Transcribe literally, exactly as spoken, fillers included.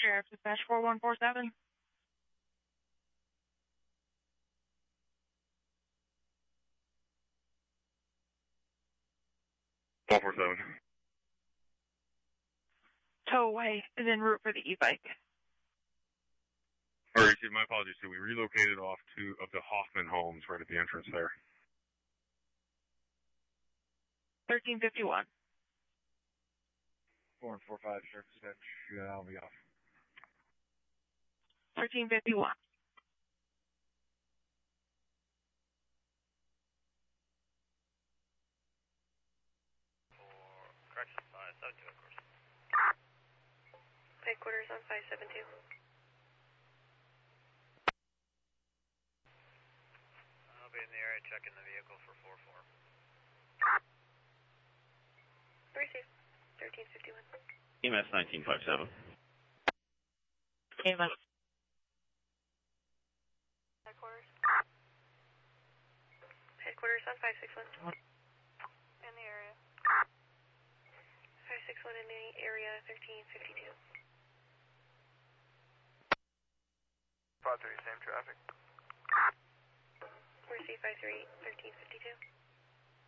Sheriff Dispatch four one four seven. one four seven. Towaway is en route for the e-bike. Or, excuse my apologies, so we relocated off two of the Hoffman homes right at the entrance there. thirteen fifty-one. four one four five, Sheriff Dispatch, yeah, I'll be off. thirteen fifty-one. Correction, five seven two, of course. Headquarters on five seven two. I'll be in the area checking the vehicle for four four. Receive. thirteen fifty-one. E M S nineteen fifty-seven. E M S. Headquarters. Headquarters on five six one. In the area. five six one in the area, thirteen fifty-two. five three, same traffic. Receive five three, thirteen fifty-two.